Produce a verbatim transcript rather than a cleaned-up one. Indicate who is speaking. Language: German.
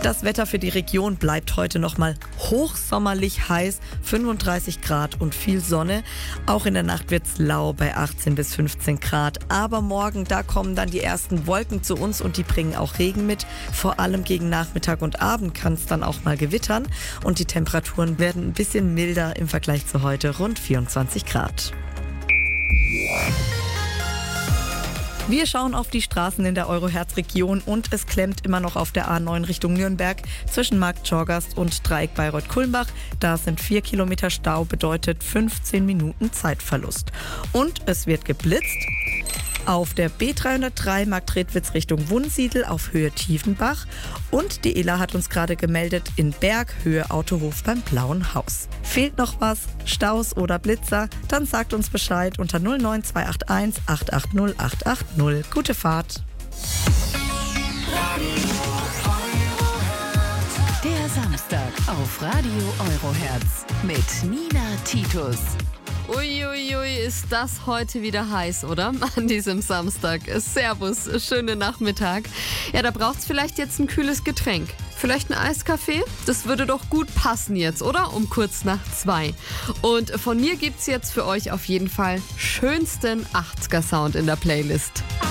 Speaker 1: Das Wetter für die Region bleibt heute nochmal hochsommerlich heiß, fünfunddreißig Grad und viel Sonne. Auch in der Nacht wird's lau bei achtzehn bis fünfzehn Grad. Aber morgen, da kommen dann die ersten Wolken zu uns und die bringen auch Regen mit. Vor allem gegen Nachmittag und Abend kann es dann auch mal gewittern. Und die Temperaturen werden ein bisschen milder im Vergleich zu heute, rund vierundzwanzig Grad. Wir schauen auf die Straßen in der Euro-Herz-Region und es klemmt immer noch auf der A neun Richtung Nürnberg zwischen Markt Schorgast und Dreieck Bayreuth-Kulmbach. Da sind vier Kilometer Stau, bedeutet fünfzehn Minuten Zeitverlust. Und es wird geblitzt. Auf der B dreihundertdrei Marktredwitz Richtung Wunsiedel auf Höhe Tiefenbach. Und die Ela hat uns gerade gemeldet in Berg, Höhe Autohof beim Blauen Haus. Fehlt noch was, Staus oder Blitzer? Dann sagt uns Bescheid unter null neun zwei acht eins acht acht null acht acht null. Gute Fahrt.
Speaker 2: Der Samstag auf Radio Euroherz mit Nina Titus.
Speaker 3: Uiuiui, ui, ist das heute wieder heiß, oder? An diesem Samstag. Servus, schönen Nachmittag. Ja, da braucht's vielleicht jetzt ein kühles Getränk. Vielleicht ein Eiskaffee? Das würde doch gut passen jetzt, oder? Um kurz nach zwei. Und von mir gibt's jetzt für euch auf jeden Fall schönsten achtziger Sound in der Playlist.